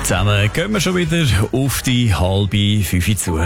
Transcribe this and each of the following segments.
Zusammen gehen wir schon wieder auf die 4:30 zu.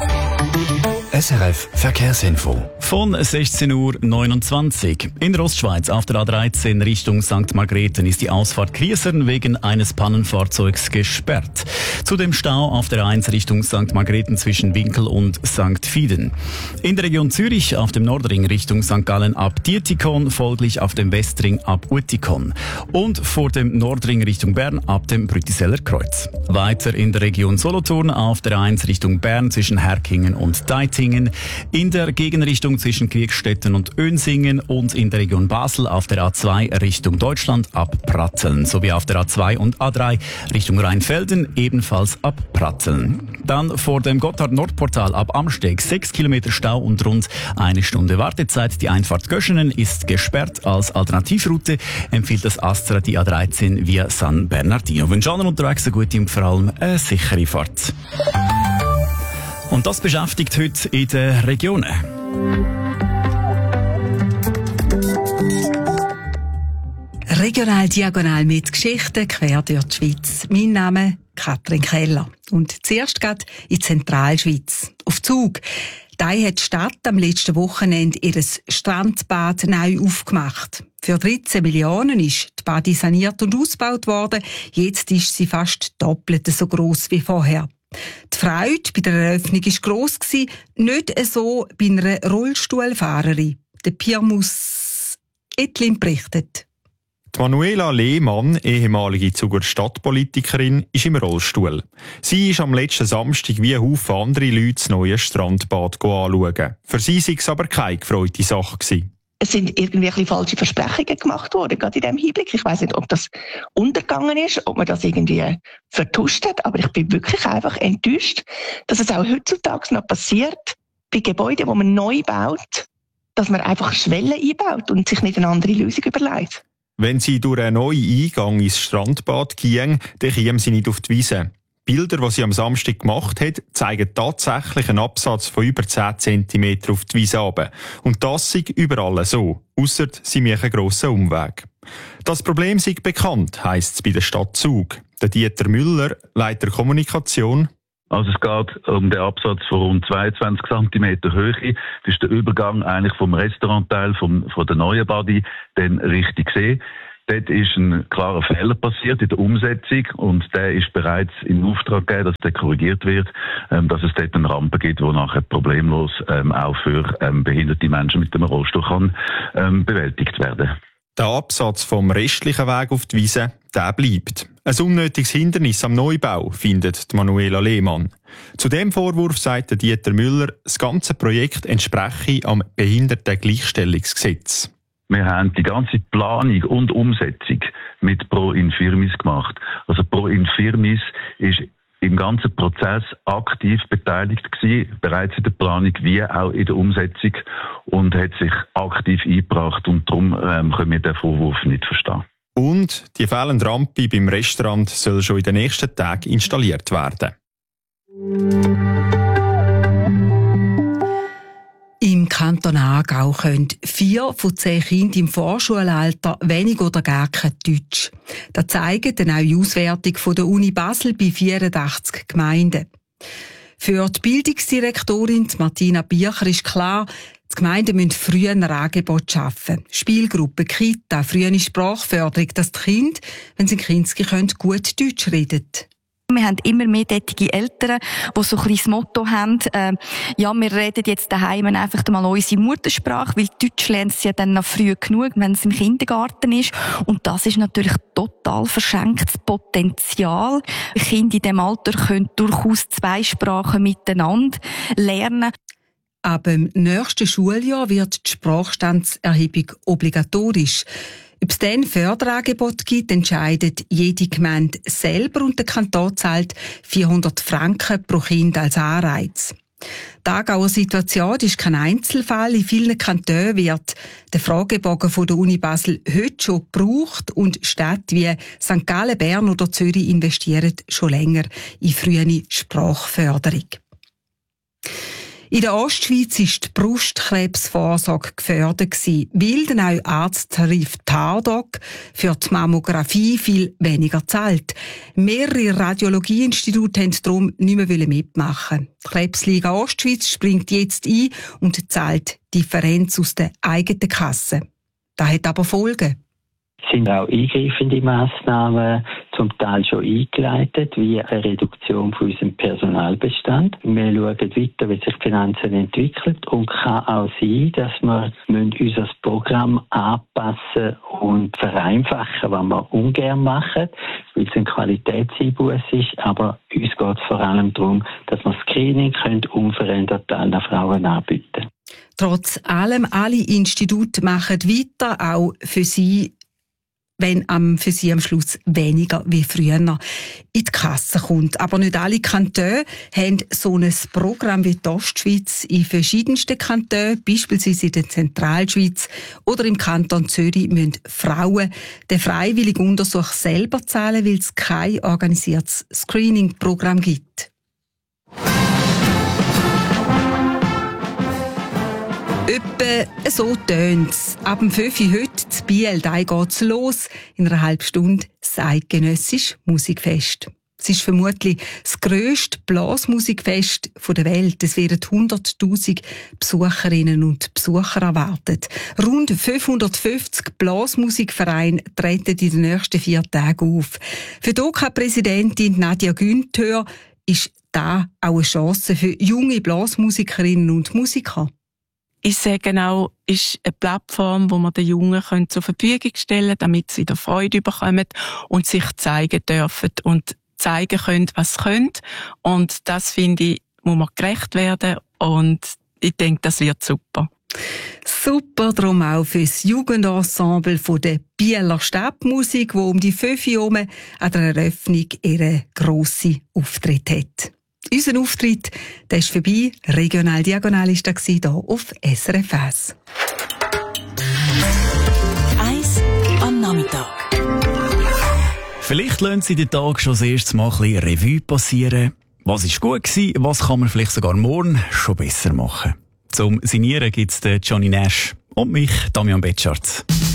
SRF Verkehrsinfo. Von 16:29 Uhr. In der Ostschweiz auf der A13 Richtung St. Margrethen ist die Ausfahrt Kriesern wegen eines Pannenfahrzeugs gesperrt. Zudem Stau auf der 1 Richtung St. Margrethen zwischen Winkel und St. Fieden. In der Region Zürich auf dem Nordring Richtung St. Gallen ab Dietikon, folglich auf dem Westring ab Uetikon. Und vor dem Nordring Richtung Bern ab dem Brütiseller Kreuz. Weiter in der Region Solothurn auf der 1 Richtung Bern zwischen Herkingen und Deiting. In der Gegenrichtung zwischen Kriegstetten und Önsingen und in der Region Basel auf der A2 Richtung Deutschland ab Pratteln sowie auf der A2 und A3 Richtung Rheinfelden ebenfalls ab Pratteln. Dann vor dem Gotthard-Nordportal ab Amsteg 6 Kilometer Stau und rund 1 Stunde Wartezeit. Die Einfahrt Göschenen ist gesperrt. Als Alternativroute empfiehlt das Astra die A13 via San Bernardino. Wünsche allen unterwegs eine gute und vor allem eine sichere Fahrt. Und das beschäftigt heute in den Regionen. Regional diagonal mit Geschichten quer durch die Schweiz. Mein Name Katrin Keller. Und zuerst geht in die Zentralschweiz. Auf Zug. Da hat die Stadt am letzten Wochenende ihr Strandbad neu aufgemacht. Für 13 Millionen ist die Badi saniert und ausgebaut worden. Jetzt ist sie fast doppelt so gross wie vorher. Die Freude bei der Eröffnung war gross, nicht so bei einer Rollstuhlfahrerin. Der Pirmus Etlin berichtet. Die Manuela Lehmann, ehemalige Zuger Stadtpolitikerin, ist im Rollstuhl. Sie ist am letzten Samstag wie ein Haufen andere Leute das neue Strandbad anschauen. Für sie war es aber keine gefreute Sache gewesen. Es sind irgendwie ein bisschen falsche Versprechungen gemacht worden, gerade in diesem Hinblick. Ich weiss nicht, ob das untergegangen ist, ob man das irgendwie vertuscht hat, aber ich bin wirklich einfach enttäuscht, dass es auch heutzutage noch passiert, bei Gebäuden, die man neu baut, dass man einfach Schwellen einbaut und sich nicht eine andere Lösung überlegt. Wenn sie durch einen neuen Eingang ins Strandbad gehen, dann kämen sie nicht auf die Wiese. Bilder, die sie am Samstag gemacht hat, zeigen tatsächlich einen Absatz von über 10 cm auf die Wiese runter. Und das ist überall so, ausser sie machen einen grossen Umweg. Das Problem sei bekannt, heisst es bei der Stadt Zug. Der Dieter Müller, Leiter Kommunikation. Also es geht um den Absatz von rund 22 cm Höhe. Das ist der Übergang eigentlich vom Restaurantteil von der neuen Badi dann richtig gesehen. Dort ist ein klarer Fehler passiert in der Umsetzung und der ist bereits in Auftrag gegeben, dass der korrigiert wird, dass es dort eine Rampe gibt, die nachher problemlos auch für behinderte Menschen mit dem Rollstuhl kann bewältigt werden. Der Absatz vom restlichen Weg auf die Wiese, der bleibt. Ein unnötiges Hindernis am Neubau, findet Manuela Lehmann. Zu dem Vorwurf sagt Dieter Müller, das ganze Projekt entspreche am Behindertengleichstellungsgesetz. Wir haben die ganze Planung und Umsetzung mit Pro Infirmis gemacht. Also Pro Infirmis ist im ganzen Prozess aktiv beteiligt gewesen, bereits in der Planung wie auch in der Umsetzung und hat sich aktiv eingebracht und darum können wir den Vorwurf nicht verstehen. Und die fehlende Rampe beim Restaurant soll schon in den nächsten Tagen installiert werden. Im Kanton Aargau können 4 von 10 Kindern im Vorschulalter wenig oder gar kein Deutsch. Das zeigt eine neue Auswertung von der Uni Basel bei 84 Gemeinden. Für die Bildungsdirektorin Martina Bircher ist klar, die Gemeinden müssen früher ein Angebot schaffen. Spielgruppen, Kita, frühe Sprachförderung, dass die Kinder, wenn sie in Kinski können, gut Deutsch reden. Wir haben immer mehr tätige Eltern, die so ein bisschen das Motto haben, wir reden jetzt daheim einfach mal unsere Muttersprache, weil Deutsch lernt sie ja dann noch früh genug, wenn es im Kindergarten ist. Und das ist natürlich total verschenktes Potenzial. Kinder in diesem Alter können durchaus 2 Sprachen miteinander lernen. Aber im nächsten Schuljahr wird die Sprachstandserhebung obligatorisch. Ob es dann Förderangebot gibt, entscheidet jede Gemeinde selber und der Kanton zahlt 400 Franken pro Kind als Anreiz. Die Aargauer Situation ist kein Einzelfall. In vielen Kantonen wird der Fragebogen von der Uni Basel heute schon gebraucht und Städte wie St. Gallen, Bern oder Zürich investieren schon länger in frühe Sprachförderung. In der Ostschweiz war die Brustkrebsvorsorge gefördert, weil der neue Arzttarif Tardoc für die Mammographie viel weniger zahlt. Mehrere Radiologieinstitute wollten darum nicht mehr mitmachen. Die Krebsliga Ostschweiz springt jetzt ein und zahlt die Differenz aus der eigenen Kasse. Das hat aber Folgen. Es sind auch eingreifende Massnahmen zum Teil schon eingeleitet, wie eine Reduktion von unserem Personalbestand. Wir schauen weiter, wie sich die Finanzen entwickeln, und kann auch sein, dass wir unser Programm anpassen und vereinfachen, was wir ungern machen, weil es ein Qualitätseinbuß ist. Aber uns geht es vor allem darum, dass wir das Screening unverändert allen Frauen anbieten können. Trotz allem, alle Institute machen weiter, auch für sie, wenn für sie am Schluss weniger wie früher in die Kasse kommt. Aber nicht alle Kantone haben so ein Programm wie die Ostschweiz. In verschiedensten Kantonen, beispielsweise in der Zentralschweiz oder im Kanton Zürich, müssen Frauen den freiwilligen Untersuch selber zahlen, weil es kein organisiertes Screening-Programm gibt. Etwa so tönt's. Ab dem 5 Uhr heute zu Biel, da geht's los. In einer halben Stunde das eidgenössische Musikfest. Es ist vermutlich das grösste Blasmusikfest der Welt. Es werden 100'000 Besucherinnen und Besucher erwartet. Rund 550 Blasmusikvereine treten in den nächsten 4 Tagen auf. Für die OK-Präsidentin Nadja Günther ist da auch eine Chance für junge Blasmusikerinnen und Musiker. Ich sage auch, ist eine Plattform, wo man den Jungen zur Verfügung stellen können, damit sie wieder Freude bekommen und sich zeigen dürfen und zeigen können, was sie können. Und das, finde ich, muss man gerecht werden, und ich denke, das wird super. Super, darum auch für das Jugendensemble von der Bieler Stadtmusik, wo um die 5 Uhr an der Eröffnung ihren grossen Auftritt hat. Unser Auftritt, der ist vorbei. Regional Diagonal war das hier auf SRF 1. 1 am Nachmittag. Vielleicht lassen Sie den Tag schon das erste Mal ein bisschen Revue passieren. Was ist gut gewesen? Was kann man vielleicht sogar morgen schon besser machen? Zum Signieren gibt es Johnny Nash und mich, Damian Betscharz.